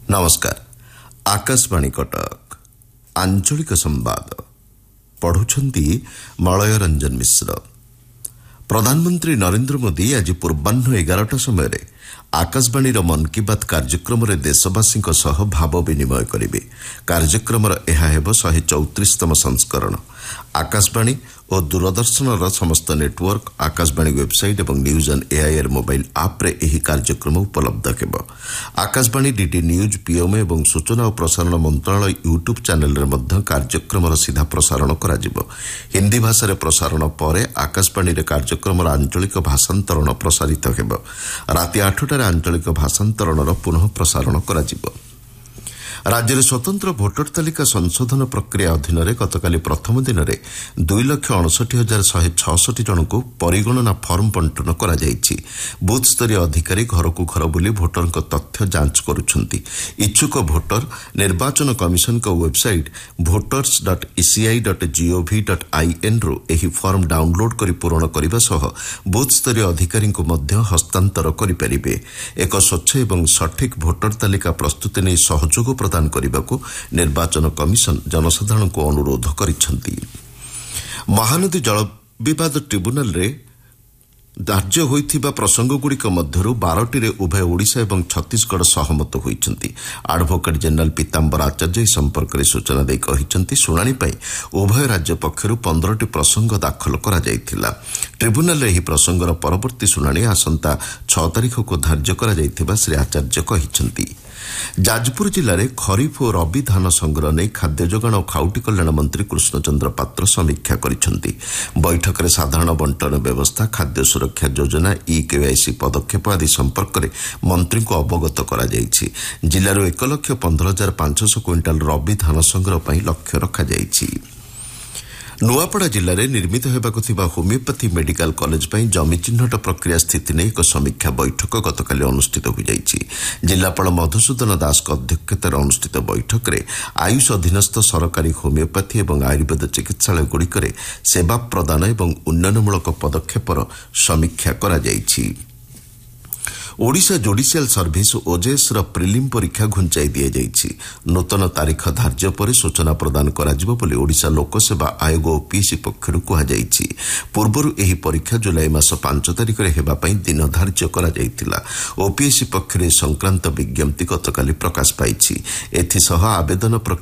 नमस्कार। आकाशवाणी कटक आंचलिक संवाद पढ़ुछंती मलय रंजन मिश्र। प्रधानमंत्री नरेंद्र मोदी आज पूर्वाह्न 11टा समय आकाशवाणी मन की बात कार्यक्रम देशवासी भाव विनिमय करेंगे। कार्यक्रम यह 134तम संस्करण। आकाशवाणी और दूरदर्शन समस्त नेटवर्क, आकाशवाणी वेबसाइट और न्यूज ऑन एआईआर मोबाइल आप रे एही कार्यक्रम उपलब्ध हेबो। आकाशवाणी डीडी न्यूज, पीएमओ और सूचना और प्रसारण मंत्रालय यूट्यूब चैनल रे मध्य कार्यक्रम सीधा प्रसारण करा जिवो। हिंदी भाषा रे प्रसारण परे आकाशवाणी रे कार्यक्रम आंचलिक भाषांतरण प्रसारित हेबो। राति 8टार आंचलिक भाषांतरण पुनः प्रसारण करा जिवो। राज्य में स्वतंत्र भोटर तालिका संशोधन प्रक्रिया अधीन गतकाली प्रथम दिन में 2,69,166 जन को परिगणना फर्म बंटन कर बूथ स्तरीय अधिकारी घर को घर बुली भोटर तथ्य जांच करुछंती। इच्छुक भोटर निर्वाचन कमिशन का वेबसाइट voters.eci.gov.in रु एही फर्म डाउनलोड कर पूरण करने सह बूथ स्तरीय अधिकारी को मध्य हस्तांतर करें। एक स्वच्छ और सठिक भोटर तालिका प्रस्तुति नहीं सहयोग प्रदान करने को निर्वाचन कमिशन जनसाधारण को अनुरोध करिसेंती। महानदी जल विवाद ट्रिब्यूनल रे धार्य होइथिबा प्रसंगगुड़िक मध्यरु 12टी रे उभय ओडिशा और छत्तीसगढ़ सहमत होइछंती। एडवोकेट जनरल पीताम्बर आचार्य संपर्क में सूचना दे कहिसेंती शुणाणी पई उभय राज्य पक्षरु 15टी प्रसंग दाखल करा जायथिला। ट्रिब्यूनल रे एही प्रसंगर परवर्ती शुणाणी आसंता 6 तारिख को धार्य करा जायथिबा श्री आचार्य कहिसेंती। जाजपुर जिले में खरीफ और रबी धान संग्रह नहीं खाद्य जोगाण और खाउटी कल्याण मंत्री कृष्णचंद्र पात्र समीक्षा करिसेंती। बैठक में साधारण बंटन व्यवस्था, खाद्य सुरक्षा योजना, ई-केवाईसी पदक्षेप आदि संपर्क में मंत्री को अवगत करा जायछि। जिल्लार 1,15,500 क्विंटाल रबी धान संग्रह पर लक्ष्य रखा जायछि। नुआपड़ा जिले में निर्मित होगाकु होमियोपैथी मेडिकल कॉलेज पर जमी चिन्हट प्रक्रिया स्थिति नहीं एक समीक्षा बैठक गतकाली अनुष्ठित हो जायछि। जिलापाल मधुसूदन दास अध्यक्षतार अनुष्ठित बैठक में आयुष अधीनस्थ सरकारी होमियोपैथी और आयुर्वेद चिकित्सालय गुड़िक सेवा प्रदान और उन्नयनमूलक पदक्षेपर समीक्षा करा जायछि। ओडिशा जुडिशियल सर्विस ओजेएस प्रिलिम परीक्षा घुंचाई दि जायछि। नूतन तारीख धार्य पर सूचना प्रदान करा जिवो बोली ओडिशा लोकसेवा आयोग ओपीएससी पक्षरु कहा जायछि। पूर्वरु एही परीक्षा जुलाई मास 5 तारिख रे हेबा पई दिन धार्य करा जायतिला। ओपीएससी पक्षरे संक्रांत विज्ञप्ति गतकाली प्रकाश पाइछि। एथि सह आवेदन